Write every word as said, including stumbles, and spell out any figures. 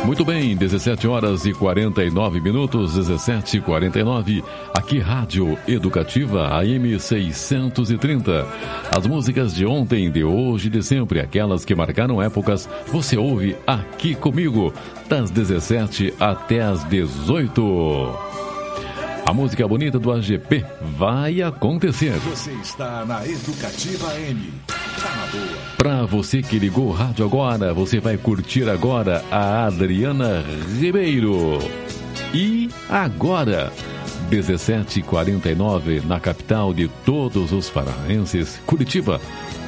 Muito bem, dezessete horas e quarenta e nove minutos, dezessete e quarenta e nove, aqui Rádio Educativa A M seiscentos e trinta. As músicas de ontem, de hoje e de sempre, aquelas que marcaram épocas, você ouve aqui comigo, das dezessete até as dezoito. A música bonita do A G P vai acontecer. Você está na Educativa M. Para você que ligou o rádio agora, você vai curtir agora a Adriana Ribeiro. E agora, dezessete e quarenta e nove, na capital de todos os paraenses, Curitiba,